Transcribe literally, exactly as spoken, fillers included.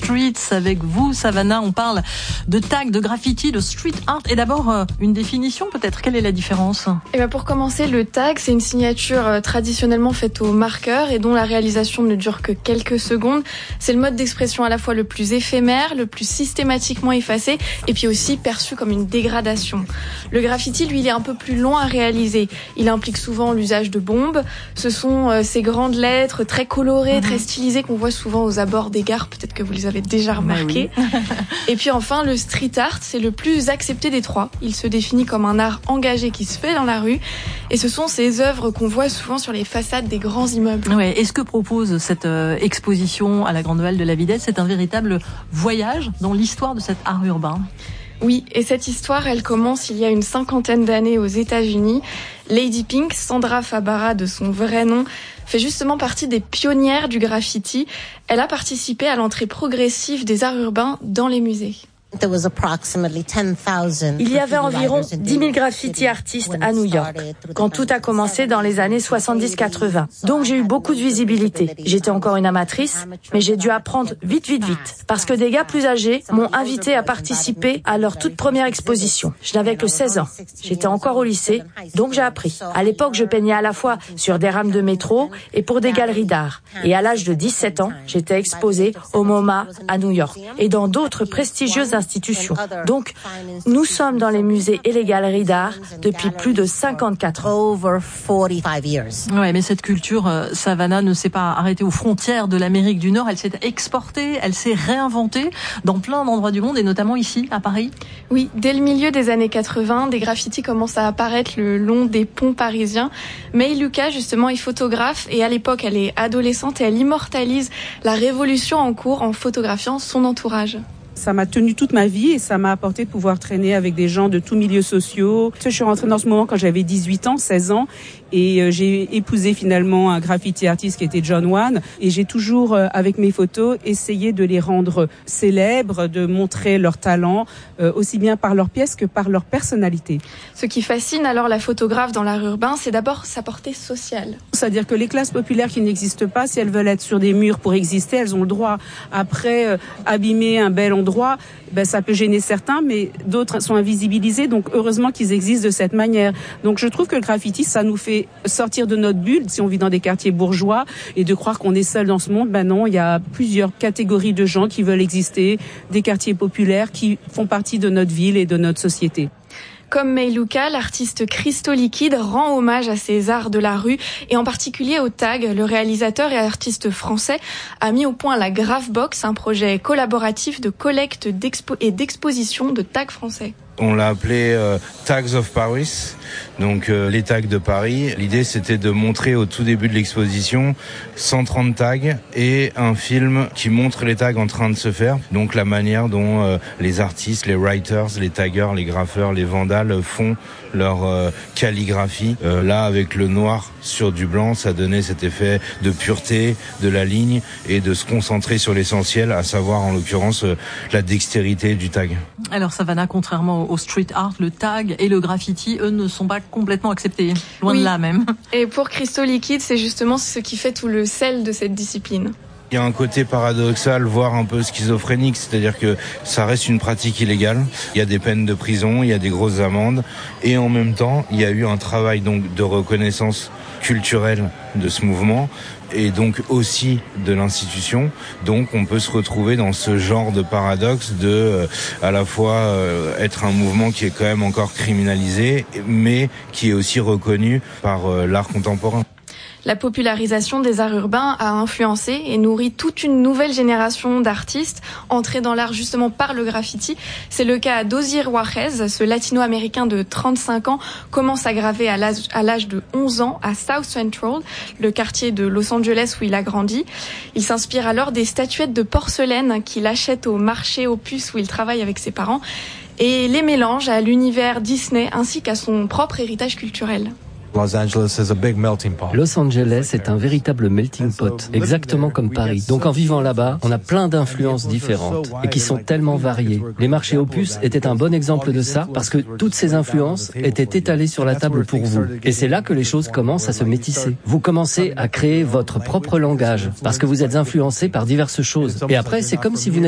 Streets avec vous, Savannah. On parle de tag, de graffiti, de street art. Et d'abord, euh, une définition peut-être. Quelle est la différence ? Eh ben pour commencer, le tag, c'est une signature euh, traditionnellement faite au marqueur et dont la réalisation ne dure que quelques secondes. C'est le mode d'expression à la fois le plus éphémère, le plus systématiquement effacé et puis aussi perçu comme une dégradation. Le graffiti, lui, il est un peu plus long à réaliser. Il implique souvent l'usage de bombes. Ce sont euh, ces grandes lettres très colorées, mmh. très stylisées qu'on voit souvent aux abords des gares. Peut-être que vous les avez déjà remarquées. Oui. Et puis enfin, le street art, c'est le plus accepté des trois. Il se définit comme un art engagé qui se fait dans la rue. Et ce sont ces œuvres qu'on voit souvent sur les façades des grands immeubles. Ouais. Et ce que propose cette euh, exposition à la Grande Halle de la Villette, c'est un véritable voyage dans l'histoire de cet art urbain. Oui, et cette histoire, elle commence il y a une cinquantaine d'années aux États-Unis. Lady Pink, Sandra Fabara de son vrai nom, fait justement partie des pionnières du graffiti. Elle a participé à l'entrée progressive des arts urbains dans les musées. Il y avait environ dix mille graffiti artistes à New York, quand tout a commencé dans les années soixante-dix quatre-vingts. Donc j'ai eu beaucoup de visibilité. J'étais encore une amatrice, mais j'ai dû apprendre vite, vite, vite. Parce que des gars plus âgés m'ont invité à participer à leur toute première exposition. Je n'avais que seize ans. J'étais encore au lycée, donc j'ai appris. À l'époque, je peignais à la fois sur des rames de métro et pour des galeries d'art. Et à l'âge de dix-sept ans, j'étais exposée au MoMA à New York et dans d'autres prestigieuses institutions. Donc, nous sommes dans les musées et les galeries d'art depuis plus de cinquante-quatre ans. Ouais, mais cette culture, euh, Savannah, ne s'est pas arrêtée aux frontières de l'Amérique du Nord. Elle s'est exportée, elle s'est réinventée dans plein d'endroits du monde et notamment ici, à Paris. Oui, dès le milieu des années quatre-vingts, des graffitis commencent à apparaître le long des ponts parisiens. May Luca, justement, est photographe et à l'époque, elle est adolescente et elle immortalise la révolution en cours en photographiant son entourage. Ça m'a tenu toute ma vie et ça m'a apporté de pouvoir traîner avec des gens de tous milieux sociaux. Je suis rentrée dans ce moment quand j'avais dix-huit ans, seize ans. Et j'ai épousé finalement un graffiti artiste qui était John Wan. Et j'ai toujours, avec mes photos, essayé de les rendre célèbres, de montrer leur talent, euh, aussi bien par leurs pièces que par leur personnalité. Ce qui fascine alors la photographe dans l'art urbain, c'est d'abord sa portée sociale. C'est-à-dire que les classes populaires qui n'existent pas, si elles veulent être sur des murs pour exister, elles ont le droit. Après, euh, abîmer un bel endroit, ben, ça peut gêner certains, mais d'autres sont invisibilisés. Donc heureusement qu'ils existent de cette manière. Donc je trouve que le graffiti, ça nous fait sortir de notre bulle, si on vit dans des quartiers bourgeois, et de croire qu'on est seul dans ce monde. Ben non, il y a plusieurs catégories de gens qui veulent exister, des quartiers populaires qui font partie de notre ville et de notre société. Comme May Luca, l'artiste Crystal Liquid rend hommage à ces arts de la rue et en particulier au tag. Le réalisateur et artiste français a mis au point la Graffbox, un projet collaboratif de collecte d'expo- et d'exposition de tags français. On l'a appelé euh, Tags of Paris, donc euh, les tags de Paris. L'idée, c'était de montrer au tout début de l'exposition cent trente tags et un film qui montre les tags en train de se faire. Donc la manière dont euh, les artistes, les writers, les taggers, les graffeurs, les vandales font leur euh, calligraphie. Euh, là, avec le noir sur du blanc, ça donnait cet effet de pureté de la ligne et de se concentrer sur l'essentiel, à savoir en l'occurrence euh, la dextérité du tag. Alors Savannah, contrairement au street art, le tag et le graffiti, eux, ne sont pas complètement acceptés. Loin oui. de là même. Et pour Crystal Liquid, c'est justement ce qui fait tout le sel de cette discipline. Il y a un côté paradoxal, voire un peu schizophrénique, c'est-à-dire que ça reste une pratique illégale. Il y a des peines de prison, il y a des grosses amendes, et en même temps, il y a eu un travail donc de reconnaissance culturelle de ce mouvement, et donc aussi de l'institution. Donc on peut se retrouver dans ce genre de paradoxe de euh, à la fois euh, être un mouvement qui est quand même encore criminalisé, mais qui est aussi reconnu par euh, l'art contemporain. La popularisation des arts urbains a influencé et nourri toute une nouvelle génération d'artistes entrés dans l'art justement par le graffiti. C'est le cas d'Osier Juarez, ce latino-américain de trente-cinq ans, commence à graver à l'âge, à l'âge de onze ans à South Central, le quartier de Los Angeles où il a grandi. Il s'inspire alors des statuettes de porcelaine qu'il achète au marché aux puces où il travaille avec ses parents et les mélange à l'univers Disney ainsi qu'à son propre héritage culturel. Los Angeles is a big melting pot. Los Angeles est un véritable melting pot, exactement comme Paris. Donc en vivant là-bas, on a plein d'influences différentes et qui sont tellement variées. Les marchés aux puces étaient un bon exemple de ça parce que toutes ces influences étaient étalées sur la table pour vous. Et c'est là que les choses commencent à se métisser. Vous commencez à créer votre propre langage parce que vous êtes influencé par diverses choses. Et après, c'est comme si vous